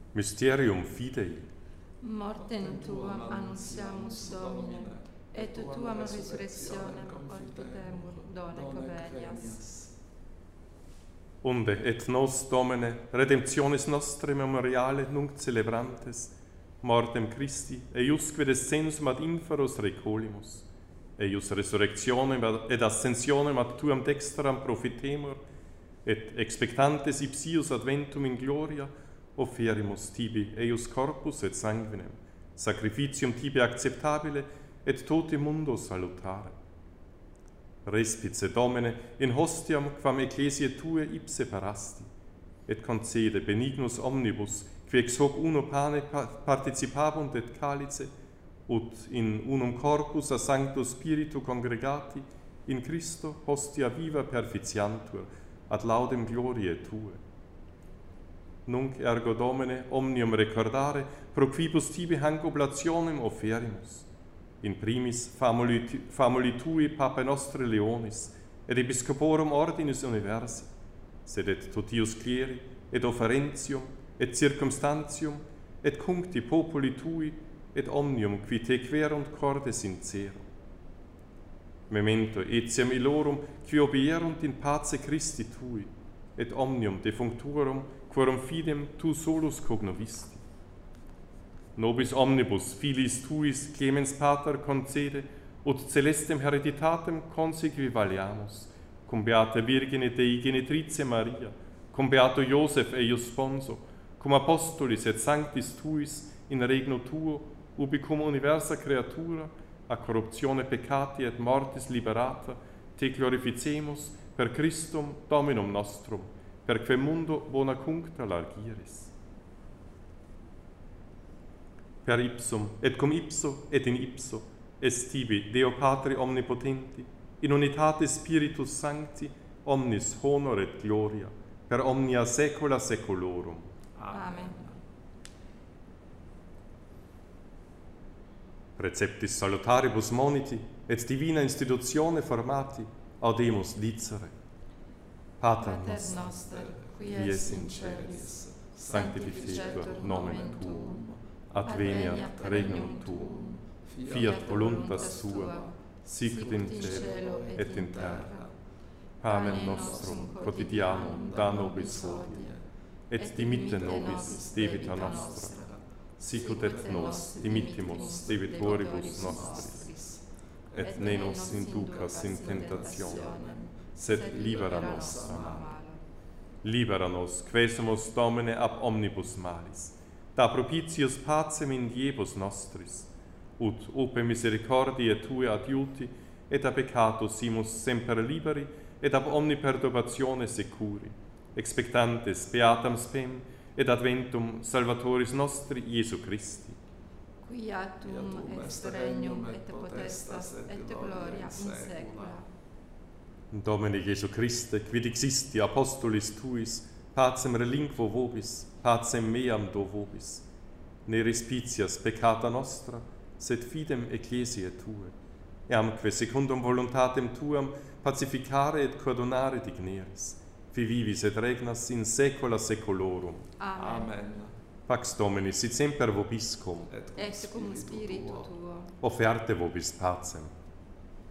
Mysterium Fidei. Mortem tuam annunciamus Domine, et tuam resurrectionem octutemur done covenias. Unde et nos, Domine, redemptionis nostre memoriale nunc celebrantes, mortem Christi, eiusque descensum ad inferos recolimus, eius resurrectionem et ascensionem ad tuam dextram profitemur, et expectantes ipsius adventum in gloria, offerimus tibi eius corpus et sanguinem, sacrificium tibi acceptabile et tote mundo salutare. Respice, Domine, in hostiam quam ecclesiae Tue ipse parasti, et concede benignus omnibus, qui ex hoc uno pane participabunt et calice, ut in unum corpus a Sancto Spiritu congregati, in Christo hostia viva perficiantur, ad laudem gloriae Tue. Nunc ergo, Domine, omnium recordare, pro quibus tibi hanc oblationem offerimus. In primis famuli Tui Papa Nostre Leonis, et Episcoporum Ordinis Universi, sed et totius cleri, et offerentium, et circumstantium, et cuncti populi Tui, et omnium qui Te querunt corde sincero. Memento etiam illorum qui obierunt in pace Christi Tui, et omnium defunctuorum quorum fidem Tu solus cognovisti. Nobis omnibus filis Tuis clemens Pater concede, ut celestem hereditatem consequi valiamus, cum beata Virgine Dei Genitrice Maria, cum beato Iosef eius sponso, cum apostolis et sanctis Tuis in regno Tuo, ubi cum universa creatura, a corruptione peccati et mortis liberata, Te glorificemus per Christum Dominum nostrum, per quem mundo bona cuncta largiris. Per ipsum, et cum ipso, et in ipso, est tibi, Deo Patri omnipotenti, in unitate Spiritus Sancti, omnis honor et gloria, per omnia saecula saeculorum. Amen. Preceptis salutaribus moniti, et divina institutione formati, audemus dicere. Pater noster, qui es in celis, sanctificetur nomen Tuum, adveniat regnum Tuum, fiat voluntas Tua, sicut in cielo et in terra. Panem nostrum quotidianum da nobis hodie, et dimitte nobis debita nostra, sicut et nos dimittimus debitoribus nostris, et ne nos inducas in tentationem, sed libera nos a malo. Libera nos, quesumus Domine ab omnibus malis, da propitius pacem in diebus nostris, ut ope misericordiae Tue adiuti, et a peccato simus semper liberi, et ab omni perturbatione securi, expectantes beatam spem, et adventum Salvatoris nostri Iesu Christi. Quia Tuum est regnum et potestas et gloria in saecula. Domine Iesu Christe, quid existi apostolis Tuis, pacem relinquo vobis, pacem meam do vobis. Ne respicias peccata nostra, sed fidem ecclesiae Tue. Eamque secundum voluntatem Tuam pacificare et coordonare digneris, qui vivis et regnas in saecula saeculorum. Amen. Pax Domini sit semper vobiscum, Et cum spiritu Tuo. offerte vobis pacem.